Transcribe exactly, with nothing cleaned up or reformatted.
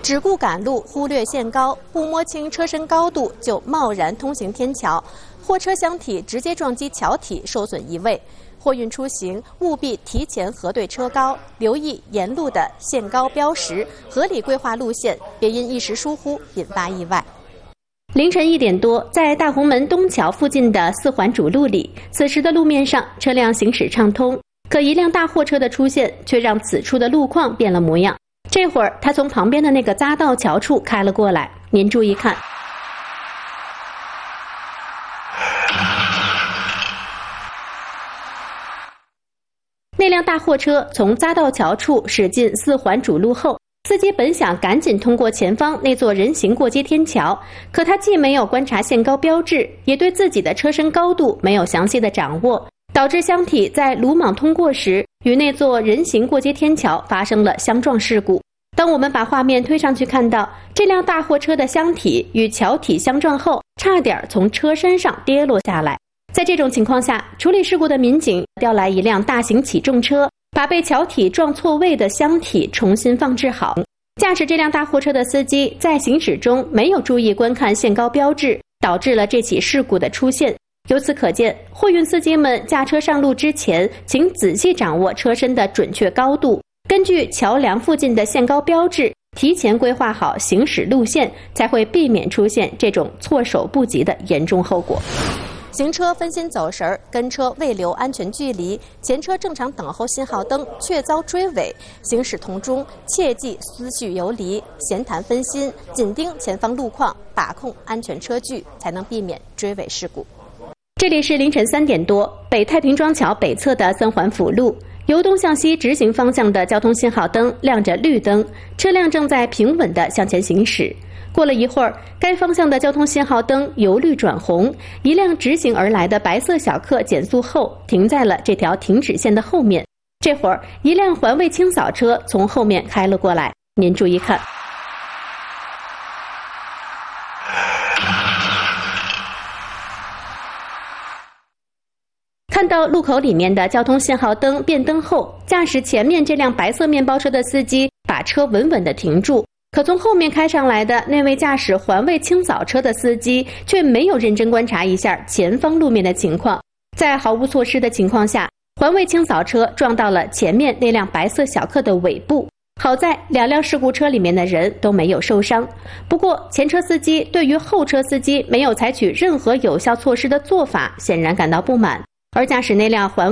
只顾赶路，忽略限高，不摸清车身高度就贸然通行天桥，货车箱体直接撞击桥体，受损移位。货运出行务必提前核对车高，留意沿路的限高标识，合理规划路线，别因一时疏忽引发意外。凌晨一点多，在大红门东桥附近的四环主路里，此时的路面上车辆行驶畅通，可一辆大货车的出现却让此处的路况变了模样。这会儿，他从旁边的那个匝道桥处开了过来，您注意看。那辆大货车从匝道桥处驶进四环主路后，司机本想赶紧通过前方那座人行过街天桥，可他既没有观察限高标志，也对自己的车身高度没有详细的掌握，导致箱体在鲁莽通过时与那座人行过街天桥发生了相撞事故。当我们把画面推上去，看到这辆大货车的箱体与桥体相撞后，差点从车身上跌落下来。在这种情况下，处理事故的民警调来一辆大型起重车，把被桥体撞错位的箱体重新放置好。驾驶这辆大货车的司机在行驶中没有注意观看限高标志，导致了这起事故的出现。由此可见，货运司机们驾车上路之前，请仔细掌握车身的准确高度，根据桥梁附近的限高标志，提前规划好行驶路线，才会避免出现这种措手不及的严重后果。行车分心走神，跟车未留安全距离，前车正常等候信号灯却遭追尾，行驶途中切忌思绪游离、闲谈分心，紧盯前方路况，把控安全车距，才能避免追尾事故。这里是凌晨三点多，北太平庄桥北侧的三环辅路，由东向西直行方向的交通信号灯亮着绿灯，车辆正在平稳地向前行驶。过了一会儿，该方向的交通信号灯由绿转红，一辆直行而来的白色小客减速后停在了这条停止线的后面。这会儿，一辆环卫清扫车从后面开了过来，您注意看。看到路口里面的交通信号灯变灯后，驾驶前面这辆白色面包车的司机把车稳稳地停住，可从后面开上来的那位驾驶环卫清扫车的司机却没有认真观察一下前方路面的情况，在毫无措施的情况下，环卫清扫车撞到了前面那辆白色小客的尾部。好在两辆事故车里面的人都没有受伤，不过前车司机对于后车司机没有采取任何有效措施的做法显然感到不满，而驾驶那辆环